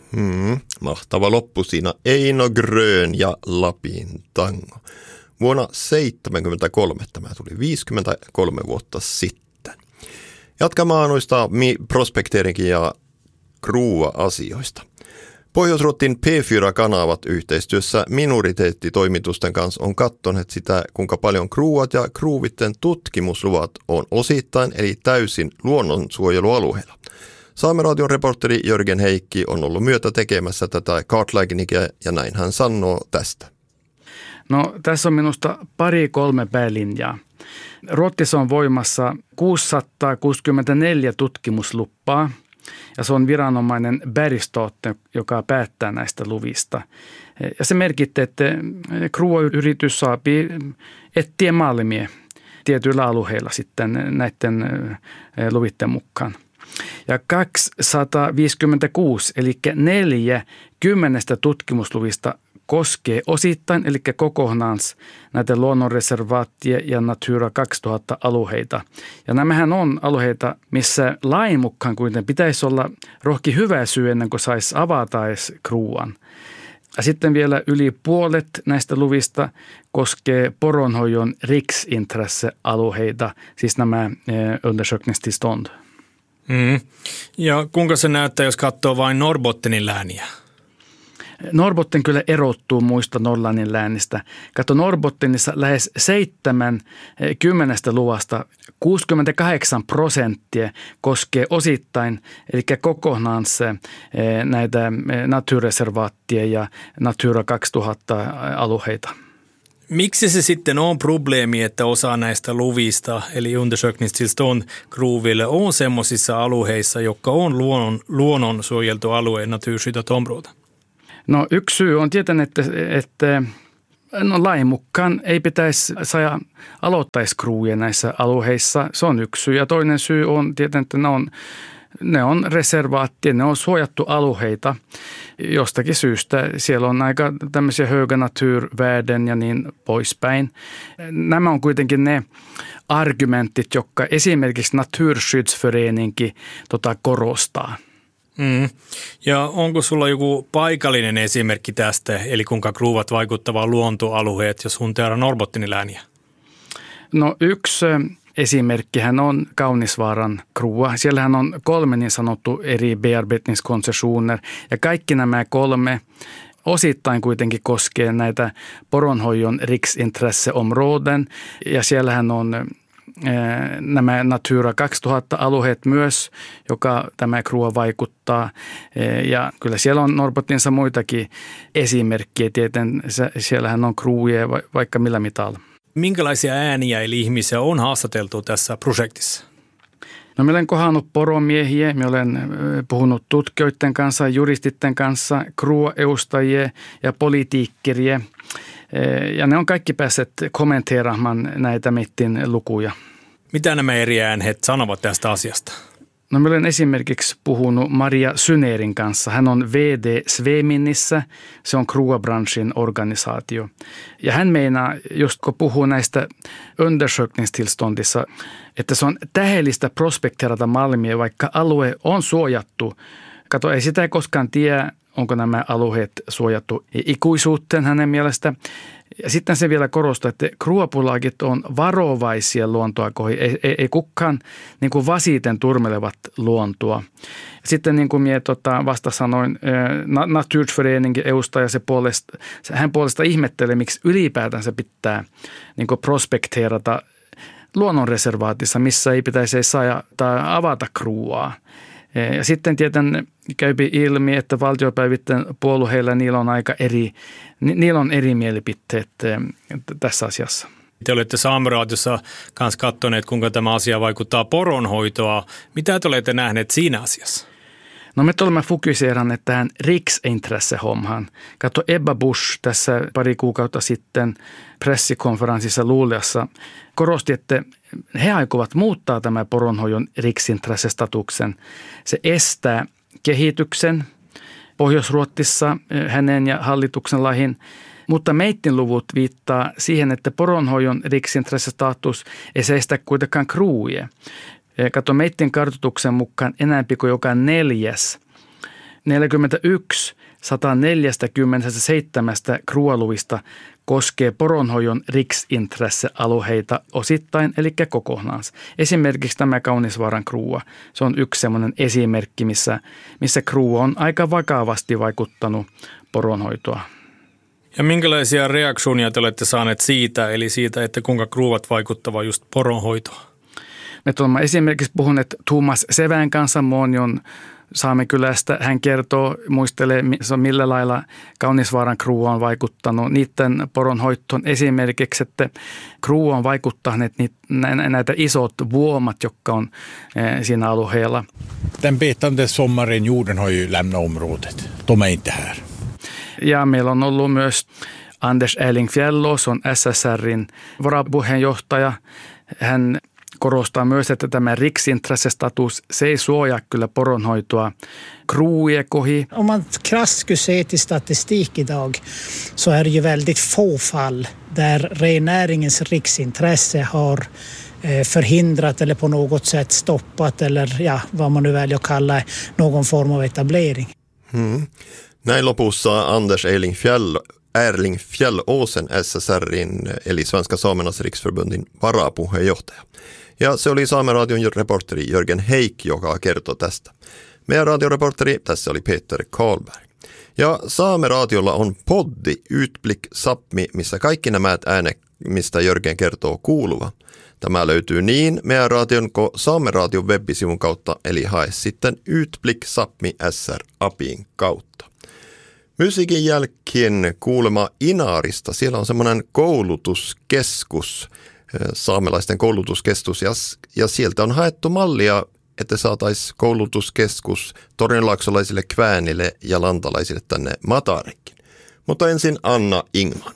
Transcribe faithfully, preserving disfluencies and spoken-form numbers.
Hmm, mahtava loppu siinä. Eino Grön ja Lapin tango. Vuonna seitsemänkymmentäkolme tämä tuli viisikymmentäkolme vuotta sitten. Jatkamaan noista prospekteerinkin ja kruua-asioista. Pohjois-Ruotin P neljä-kanavat yhteistyössä minoriteettitoimitusten kanssa on katsoneet sitä, kuinka paljon kruuat ja kruuvitten tutkimusluvat on osittain eli täysin luonnonsuojelualueilla. Saameradion reporteri Jörgen Heikki on ollut myötä tekemässä tätä kartläggningiä ja näin hän sanoo tästä. No tässä on minusta pari kolme päälinjaa. Ruotsissa on voimassa kuusisataakuusikymmentäneljä tutkimuslupaa ja se on viranomainen Bergsstaten, joka päättää näistä luvista. Ja se merkittää, että kruoyritys saa etsiä malmia tietyillä alueilla sitten näiden luvitten mukaan. Ja kaksisataaviisikymmentäkuusi, eli neljä kymmenestä tutkimusluvista koskee osittain, eli kokonaan näitä luonnonreservaattia ja Natura kaksituhatta alueita. Ja nämähän on alueita, missä lain mukaan kuitenkin pitäisi olla rohki hyvä syy ennen kuin saisi avata edes kruuan. Ja sitten vielä yli puolet näistä luvista koskee poronhoidon riksintressealueita, siis nämä undersökningstillstånd. Mm. Ja kuinka se näyttää, jos katsoo vain Norrbottenin lääniä? Norrbotten kyllä erottuu muista Norrlannin läänistä. Kato, Norrbottenissa lähes seitsemän kymmenestä luvasta kuusikymmentäkahdeksan prosenttia koskee osittain, eli kokonaan se, näitä naturreservaattia ja Natura kaksituhatta alueita. Miksi se sitten on probleemi, että osa näistä luvista, eli undersökningstillstånd gruville, on semmoisissa alueissa, jotka on luonnon, luonnonsuojeltu alueen naturskyddat område? No yksi syy on tietenkin, että, että no, lain mukaan ei pitäisi saada aloittaiskruuja näissä alueissa. Se on yksi syy. Ja toinen syy on tietenkin, että ne on, ne on reservaattia, ne on suojattu alueita jostakin syystä. Siellä on aika tämmöisiä höga naturvärden ja niin poispäin. Nämä on kuitenkin ne argumentit, jotka esimerkiksi Naturskyddsföreninkin tota, korostaa. Mm. Ja onko sulla joku paikallinen esimerkki tästä, eli kuinka kruuvat vaikuttavaa luontoalueet, jos hunteara Norrbottenin lääniä? No yksi esimerkkihän on Kaunisvaaran kruua. Siellähän on kolme niin sanottu eri bearbetningskoncessioner ja kaikki nämä kolme osittain kuitenkin koskee näitä poronhoidon riksintresseområden ja siellähän on nämä Natura kaksituhatta alueet myös, joka tämä krua vaikuttaa. Ja kyllä siellä on Norrbottinissa muitakin esimerkkejä. Tieten siellähän on kruuja vaikka millä mitalla. Minkälaisia ääniä eli ihmisiä on haastateltu tässä projektissa? No minä olen kohdannut poromiehiä, minä olen puhunut tutkijoiden kanssa, juristitten kanssa, kruuaeustajia ja politiikkeria. Ja ne on kaikki päässeet kommenteeraamaan näitä mittin lukuja. Mitä nämä eri äänet sanovat tästä asiasta? No minä olen esimerkiksi puhunut Maria Synerin kanssa. Hän on V D Sveminissä, se on kruuabranssin organisaatio. Ja hän meinaa, just kun puhuu näistä undersökningstillståndissa, että se on tähdellistä prospekterata malmia, vaikka alue on suojattu. Kato, ei sitä koskaan tiedä, onko nämä alueet suojattu ikuisuuteen hänen mielestä. Ja sitten se vielä korostaa, että kruuapulagit on varovaisia luontoa kohti. Ei, ei, ei kukaan niin kuin vasiten turmelevat luontoa. Sitten niin kuin minä tota, vasta sanoin, Naturskyddsföreningen edustaja se puolesta, hän puolesta ihmettelee, miksi ylipäätään se pitää niin kuin prospekteerata luonnonreservaatissa, missä ei pitäisi saada tai avata kruuaa. Ja sitten tietän käypi ilmi, että valtiopäivitten puolueilla niillä on aika eri, niillä on eri mielipiteet tässä asiassa. Te olette Saameraadiossa kanssa katsoneet, kuinka tämä asia vaikuttaa poronhoitoa. Mitä te olette nähneet siinä asiassa? No me olemme fokuseeranneet tähän riksintressehommaan. Katso Ebba Busch tässä pari kuukautta sitten pressikonferenssissa Luuleassa korosti, että he aikovat muuttaa tämä poronhoidon riksintressestatuksen. Se estää kehityksen Pohjois-Ruotsissa hänen ja hallituksen laihin, mutta meittin luvut viittaa siihen, että poronhoidon riksintressestatus ei seistä kuitenkaan kruuja. Kato, meittin kartoituksen mukaan enemmän kuin joka neljäs neljäkymmentäyksi sata neljäkymmentäseitsemän krualuvista koskee poronhoidon riksintressealueita osittain, eli kokonaan. Esimerkiksi tämä Kaunisvaaran kruua. Se on yksi sellainen esimerkki, missä, missä kruua on aika vakavasti vaikuttanut poronhoitoa. Ja minkälaisia reaktioita te olette saaneet siitä, eli siitä, että kuinka kruuvat vaikuttavat just poronhoitoa? Me olemme esimerkiksi puhuneet Tuomas Sevän kanssa Muonion Saamekylästä. Hän kertoo, muistelee millä lailla Kaunisvaaran kruua on vaikuttanut niiden poronhoitoon esimerkiksi, että kruua on vaikuttaneet näitä isot vuomat, jotka on siinä alueella. Den betande sommaren jorden har ju lämnat området. De är inte här. Ja meillä on ollut myös Anders Erling-Fjällås, on S S R:n varapuheenjohtaja. Hän korostaa myös, että tämä riksintressestatus, se ei suojaa kyllä poronhoitoa kruuja kohi. Om man krasst skulle se till statistik idag så är det ju väldigt få fall där rennäringens riksintresse har förhindrat eller på något sätt stoppat eller ja, vad man nu väljer att kalla någon form av etablering. Hmm. Näin lopussa Anders Erling-Fjäll, Erling-Fjällåsen S S R:n eli Svenska Samernas riksförbundin varapuheenjohtaja. Ja se oli Saameradion reporteri Jörgen Heikki, joka kertoi tästä. Meidän radioreporteri tässä oli Peter Karlberg. Ja Saameradiolla on poddi Utblick Sapmi, missä kaikki nämä äänet, mistä Jörgen kertoo kuuluva. Tämä löytyy niin meidän radion kuin Saameradion web-sivun kautta, eli hae sitten Utblick Sapmi S R-apin kautta. Musiikin jälkeen kuulema Inaarista. Siellä on semmoinen koulutuskeskus, saamelaisten koulutuskeskus, ja, ja sieltä on haettu mallia, että saataisiin koulutuskeskus tornionlaaksolaisille, kväänille ja lantalaisille tänne Matarekin. Mutta ensin Anna Ingman.